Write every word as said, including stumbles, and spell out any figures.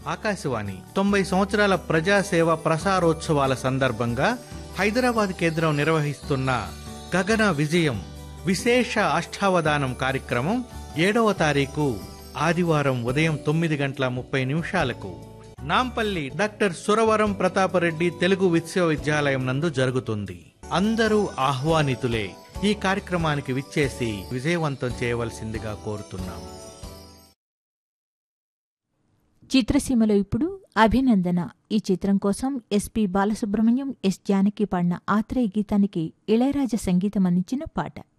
ఆకాశవాణి తొంభై సంవత్సరాల ప్రజాసేవ ప్రసారోత్సవాల సందర్భంగా హైదరాబాద్ కేంద్రం నిర్వహిస్తున్న గగన విజయం విశేష అష్టావధానం కార్యక్రమం ఏడవ తారీఖు ఆదివారం ఉదయం తొమ్మిది గంటల ముప్పై నిమిషాలకు నాంపల్లి డాక్టర్ సురవరం ప్రతాపరెడ్డి తెలుగు విశ్వవిద్యాలయం నందు జరుగుతుంది. అందరూ ఆహ్వానితులే. ఈ కార్యక్రమానికి విచ్చేసి విజయవంతం చేయవలసిందిగా కోరుతున్నాం. చిత్రసీమలో ఇప్పుడు అభినందన ఈ చిత్రం కోసం ఎస్పి బాలసుబ్రహ్మణ్యం, ఎస్ జానకి పాడిన ఆత్రేయ గీతానికి ఇళయరాజా సంగీతం అందించిన పాట.